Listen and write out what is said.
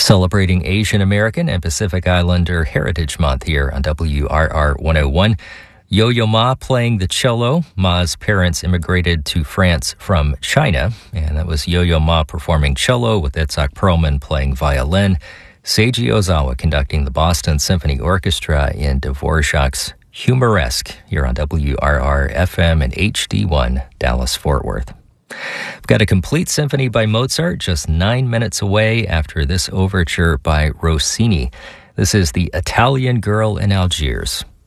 Celebrating Asian American and Pacific Islander Heritage Month here on WRR 101. Yo-Yo Ma playing the cello. Ma's parents immigrated to France from China, and that was Yo-Yo Ma performing cello with Itzhak Perlman playing violin. Seiji Ozawa conducting the Boston Symphony Orchestra in Dvorak's Humoresque here on WRR FM and HD1 Dallas-Fort Worth. We've got a complete symphony by Mozart just 9 minutes away after this overture by Rossini. This is The Italian Girl in Algiers.